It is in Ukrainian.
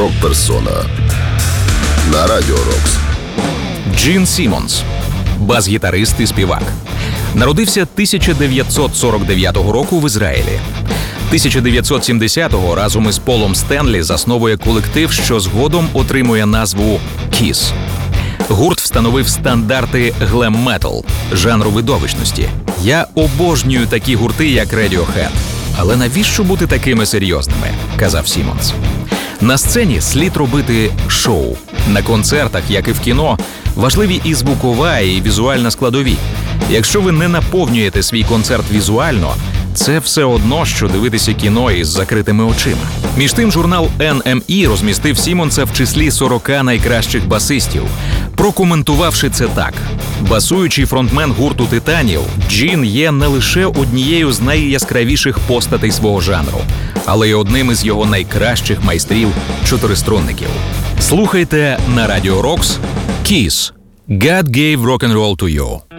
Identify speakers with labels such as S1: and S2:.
S1: Рок-персона на Радіо Рокс.
S2: Джин Сіммонс – бас-гітарист і співак. Народився 1949 року в Ізраїлі. 1970-го разом із Полом Стенлі засновує колектив, що згодом отримує назву KISS. Гурт встановив стандарти глем-метал – жанру видовищності. Я обожнюю такі гурти, як Radiohead. Але навіщо бути такими серйозними, казав Сіммонс. На сцені слід робити шоу. На концертах, як і в кіно, важливі і звукова, і візуальна складові. Якщо ви не наповнюєте свій концерт візуально, це все одно, що дивитися кіно із закритими очима. Між тим, журнал NME розмістив Сіммонса в числі 40 найкращих басистів, прокоментувавши це так. Басуючий фронтмен гурту «Титанів», Джин є не лише однією з найяскравіших постатей свого жанру, але й одним із його найкращих майстрів чотириструнників. Слухайте на Радіо Рокс «KISS» – God gave rock and roll to you.